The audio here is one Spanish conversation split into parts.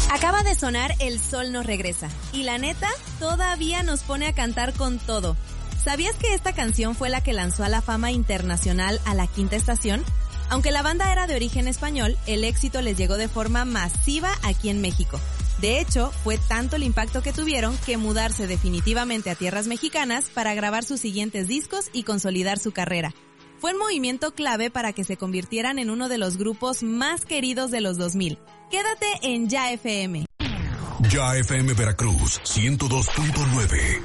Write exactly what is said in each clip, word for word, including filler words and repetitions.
Acaba de sonar El Sol Nos Regresa, y la neta, todavía nos pone a cantar con todo. ¿Sabías que esta canción fue la que lanzó a la fama internacional a La Quinta Estación? Aunque la banda era de origen español, el éxito les llegó de forma masiva aquí en México. De hecho, fue tanto el impacto que tuvieron que mudarse definitivamente a tierras mexicanas para grabar sus siguientes discos y consolidar su carrera. Fue un movimiento clave para que se convirtieran en uno de los grupos más queridos de los dos mil. Quédate en Ya F M. Ya F M Veracruz, ciento dos punto nueve.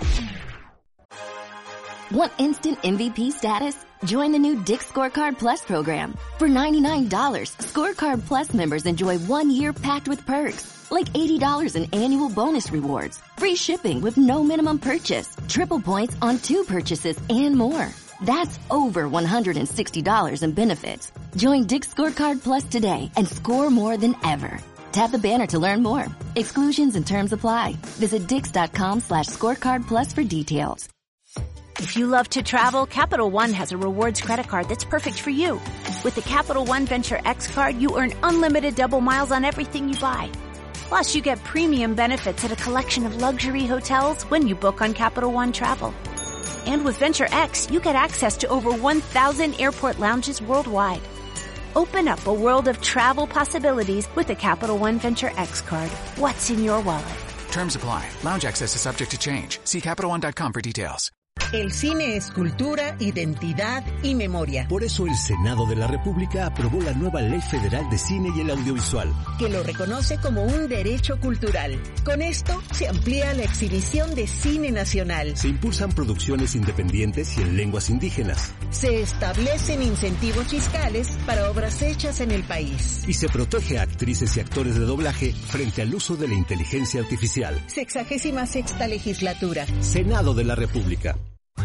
Want instant M V P status? Join the new Dick's Scorecard Plus program. For ninety-nine dollars, Scorecard Plus members enjoy one year packed with perks, like eighty dollars in annual bonus rewards, free shipping with no minimum purchase, triple points on two purchases, and more. That's over one hundred sixty dollars in benefits. Join Dick's Scorecard Plus today and score more than ever. Tap the banner to learn more. Exclusions and terms apply. Visit dix.com slash scorecard plus for details. If you love to travel, Capital One has a rewards credit card that's perfect for you. With the Capital One Venture X card, you earn unlimited double miles on everything you buy. Plus, you get premium benefits at a collection of luxury hotels when you book on Capital One Travel. And with Venture X, you get access to over one thousand airport lounges worldwide. Open up a world of travel possibilities with the Capital One Venture X card. What's in your wallet? Terms apply. Lounge access is subject to change. See Capital One dot com for details. El cine es cultura, identidad y memoria. Por eso el Senado de la República aprobó la nueva Ley Federal de Cine y el Audiovisual, que lo reconoce como un derecho cultural. Con esto se amplía la exhibición de cine nacional. Se impulsan producciones independientes y en lenguas indígenas. Se establecen incentivos fiscales para obras hechas en el país. Y se protege a actrices y actores de doblaje frente al uso de la inteligencia artificial. Sexagésima sexta legislatura. Senado de la República.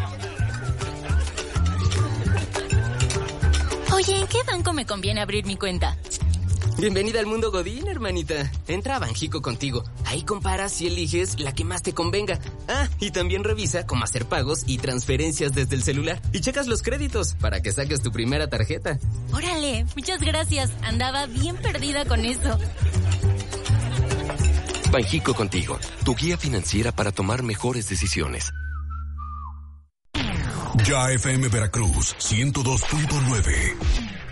Oye, ¿en qué banco me conviene abrir mi cuenta? Bienvenida al mundo Godín, hermanita. Entra a Banjico contigo. Ahí comparas y eliges la que más te convenga. Ah, y también revisa cómo hacer pagos y transferencias desde el celular. Y checas los créditos para que saques tu primera tarjeta. Órale, muchas gracias. Andaba bien perdida con eso. Banjico contigo, tu guía financiera para tomar mejores decisiones. Ya F M Veracruz, ciento dos punto nueve.